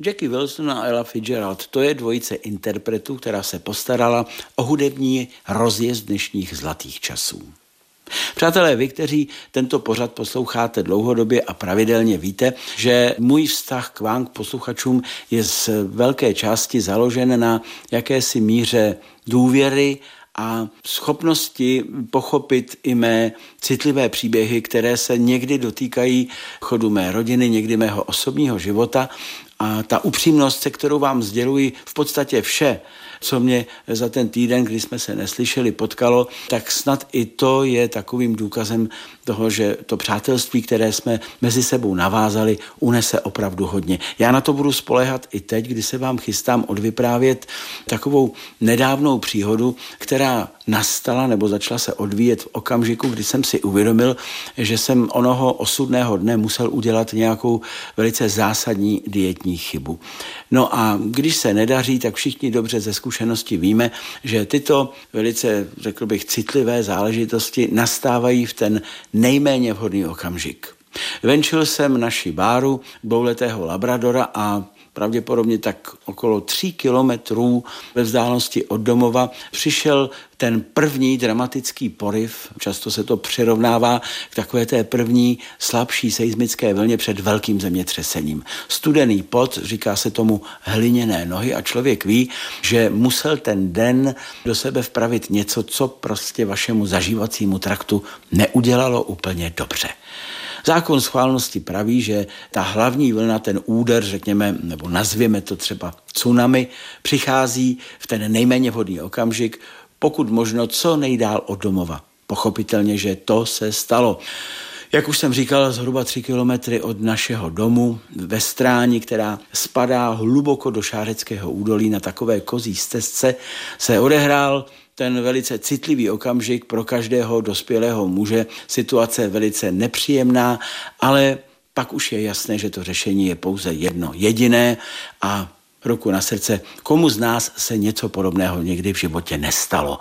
Jackie Wilson a Ella Fitzgerald, to je dvojice interpretů, která se postarala o hudební rozjezd dnešních zlatých časů. Přátelé, vy, kteří tento pořad posloucháte dlouhodobě a pravidelně, víte, že můj vztah k vám, k posluchačům, je z velké části založen na jakési míře důvěry a schopnosti pochopit i mé citlivé příběhy, které se někdy dotýkají chodu mé rodiny, někdy mého osobního života. A ta upřímnost, se kterou vám sděluji v podstatě vše, co mě za ten týden, kdy jsme se neslyšeli, potkalo, tak snad i to je takovým důkazem toho, že to přátelství, které jsme mezi sebou navázali, unese opravdu hodně. Já na to budu spoléhat i teď, kdy se vám chystám odvyprávět takovou nedávnou příhodu, která nastala nebo začala se odvíjet v okamžiku, kdy jsem si uvědomil, že jsem onoho osudného dne musel udělat nějakou velice zásadní dietní chybu. No a když se nedaří, tak všichni dobře ze zkušenosti víme, že tyto velice, řekl bych, citlivé záležitosti nastávají v ten nejméně vhodný okamžik. Venčil jsem naši Báru, dvouletého labradora, a pravděpodobně tak okolo 3 kilometrů ve vzdálenosti od domova přišel ten první dramatický poryv, často se to přirovnává k takové té první slabší seismické vlně před velkým zemětřesením. Studený pot, říká se tomu hliněné nohy, a člověk ví, že musel ten den do sebe vpravit něco, co prostě vašemu zažívacímu traktu neudělalo úplně dobře. Zákon schválnosti praví, že ta hlavní vlna, ten úder, řekněme, nebo nazvěme to třeba tsunami, přichází v ten nejméně vhodný okamžik, pokud možno co nejdál od domova. Pochopitelně, že to se stalo. Jak už jsem říkal, zhruba 3 kilometry od našeho domu ve Stráni, která spadá hluboko do Šářeckého údolí na takové kozí stezce, se odehrál ten velice citlivý okamžik pro každého dospělého muže, situace velice nepříjemná, ale pak už je jasné, že to řešení je pouze jedno jediné a ruku na srdce, komu z nás se něco podobného někdy v životě nestalo.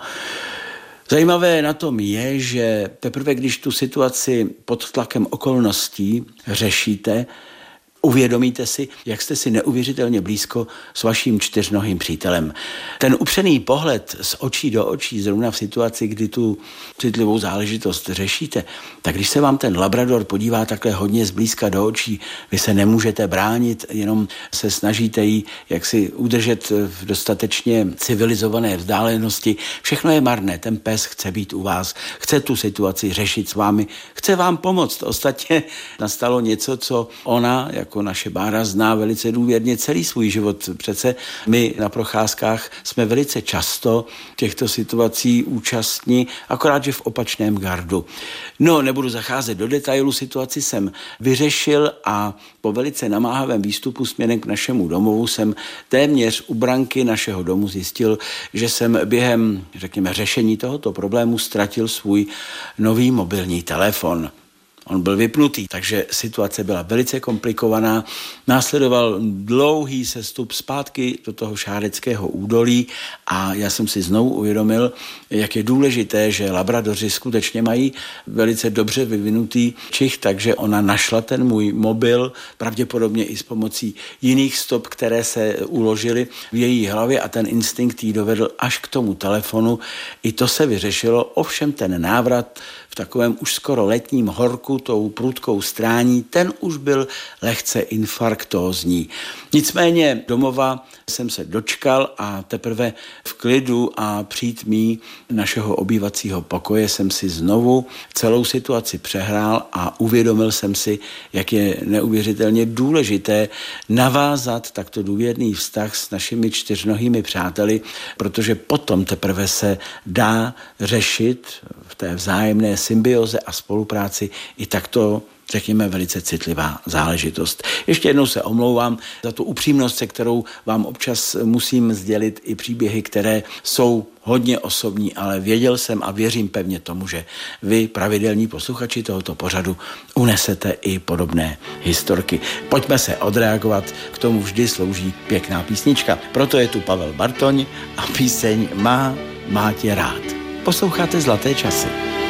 Zajímavé na tom je, že teprve když tu situaci pod tlakem okolností řešíte, uvědomíte si, jak jste si neuvěřitelně blízko s vaším čtyřnohým přítelem. Ten upřený pohled z očí do očí, zrovna v situaci, kdy tu citlivou záležitost řešíte, tak když se vám ten labrador podívá takhle hodně zblízka do očí, vy se nemůžete bránit, jenom se snažíte jí jaksi udržet v dostatečně civilizované vzdálenosti. Všechno je marné, ten pes chce být u vás, chce tu situaci řešit s vámi, chce vám pomoct. Ostatně nastalo něco, co ona, jako naše Bára, zná velice důvěrně celý svůj život. Přece my na procházkách jsme velice často těchto situací účastní, akorát, že v opačném gardu. No, nebudu zacházet do detailu, situaci jsem vyřešil a po velice namáhavém výstupu směrem k našemu domovu jsem téměř u branky našeho domu zjistil, že jsem během, řekněme, řešení tohoto problému ztratil svůj nový mobilní telefon. On byl vypnutý, takže situace byla velice komplikovaná. Následoval dlouhý sestup zpátky do toho Šářeckého údolí a já jsem si znovu uvědomil, jak je důležité, že labradoři skutečně mají velice dobře vyvinutý čich, takže ona našla ten můj mobil, pravděpodobně i s pomocí jiných stop, které se uložily v její hlavě, a ten instinkt jí dovedl až k tomu telefonu. I to se vyřešilo, ovšem ten návrat v takovém už skoro letním horku, tou prudkou Strání, ten už byl lehce infarktózní. Nicméně domova jsem se dočkal a teprve v klidu a přítmí našeho obývacího pokoje jsem si znovu celou situaci přehrál a uvědomil jsem si, jak je neuvěřitelně důležité navázat takto důvěrný vztah s našimi čtyřnohými přáteli, protože potom teprve se dá řešit v té vzájemné symbioze a spolupráci i takto, řekněme, velice citlivá záležitost. Ještě jednou se omlouvám za tu upřímnost, se kterou vám občas musím sdělit i příběhy, které jsou hodně osobní, ale věděl jsem a věřím pevně tomu, že vy, pravidelní posluchači tohoto pořadu, unesete i podobné historky. Pojďme se odreagovat, k tomu vždy slouží pěkná písnička. Proto je tu Pavel Bartoň a píseň Má tě rád. Posloucháte Zlaté časy.